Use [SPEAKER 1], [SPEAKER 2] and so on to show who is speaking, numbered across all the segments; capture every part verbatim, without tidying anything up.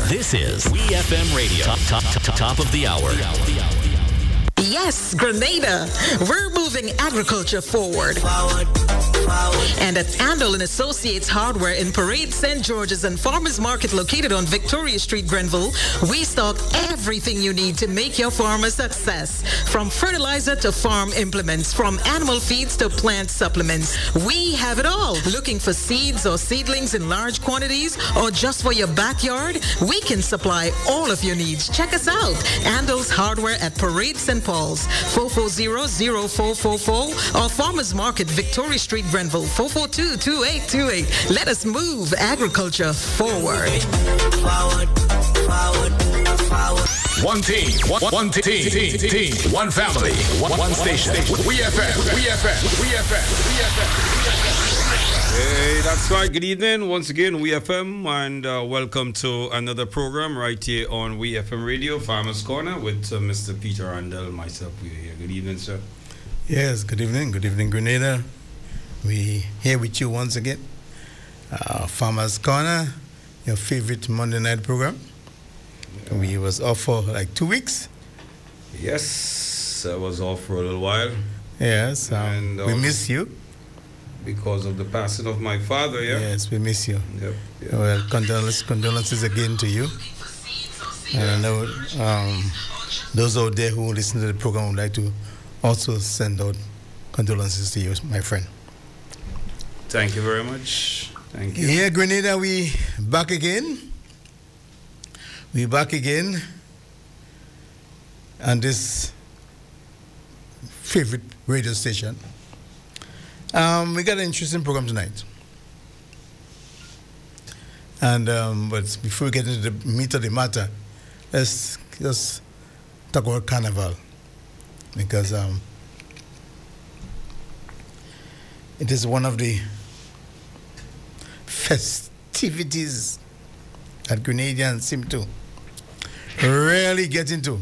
[SPEAKER 1] This is We F M Radio. Top, top, top, top of the hour.
[SPEAKER 2] Yes, Grenada. We're moving agriculture forward. Forward, forward. And at Andal and Associates Hardware in Parade, Saint George's and Farmers Market located on Victoria Street, Grenville, we stock everything you need to make your farm a success. From fertilizer to farm implements, from animal feeds to plant supplements, we have it all. Looking for seeds or seedlings in large quantities or just for your backyard? We can supply all of your needs. Check us out. Andal's Hardware at Parade Saint Paul's, four four zero, zero four four four, or Farmers Market, Victoria Street, Grenville, four four two, two eight two eight. Let us move agriculture forward.
[SPEAKER 3] Forward, forward, forward.
[SPEAKER 1] One team, one, one team, team, team, one family, one, one station. We F M, We F M, We F M, We F M.
[SPEAKER 4] Hey, that's right. Good evening. Once again, We F M, and uh, welcome to another program right here on We F M Radio, Farmers Corner, with uh, Mister Peter Andel, myself. We're here. Good evening, sir.
[SPEAKER 5] Yes, good evening. Good evening, Grenada. We here with you once again. Uh, Farmers Corner, your favorite Monday night program. Yeah. We was off for like two weeks.
[SPEAKER 4] Yes, I was off for a little while.
[SPEAKER 5] Yes, um,
[SPEAKER 4] and, uh,
[SPEAKER 5] we miss you.
[SPEAKER 4] Because of the passing of my father, yeah?
[SPEAKER 5] Yes, we miss you.
[SPEAKER 4] Yep, yep.
[SPEAKER 5] Well, condolences, condolences again to you. And I know um, those out there who listen to the program would like to also send out condolences to you, my friend.
[SPEAKER 4] Thank you very much. Thank you.
[SPEAKER 5] Yeah, Grenada, we back again. We back again on this favorite radio station. Um, we got an interesting program tonight. And um, but before we get into the meat of the matter, let's just talk about Carnival. Because um, it is one of the festivities that Grenadians seem to really get into.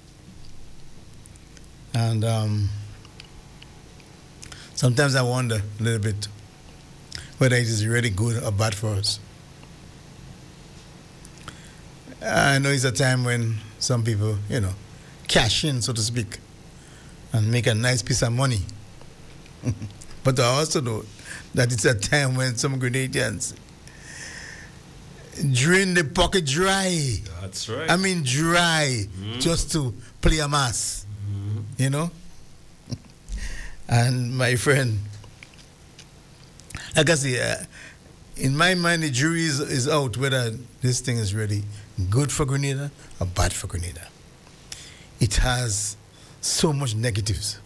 [SPEAKER 5] And um, sometimes I wonder a little bit whether it is really good or bad for us. I know it's a time when some people, you know, cash in, so to speak, and make a nice piece of money. But I also know that it's a time when some Grenadians drain the pocket dry.
[SPEAKER 4] That's right.
[SPEAKER 5] I mean dry, mm-hmm. just to play a mass,
[SPEAKER 4] mm-hmm.
[SPEAKER 5] you know? And my friend, like I say, uh, in my mind, the jury is, is out whether this thing is really good for Grenada or bad for Grenada. It has so much negatives.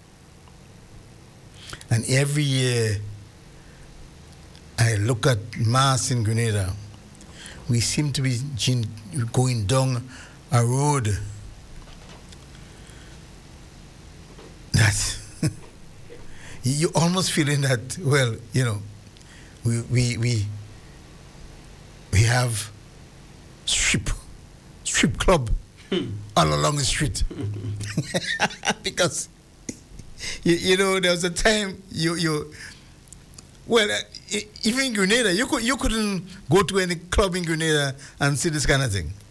[SPEAKER 5] And every year, I look at mass in Grenada, we seem to be going down a road that you almost feeling that, well, you know, we we we we have strip strip club hmm. all along the street. Because you, you know, there was a time you you well uh, even in Grenada you could you couldn't go to any club in Grenada and see this kind of thing.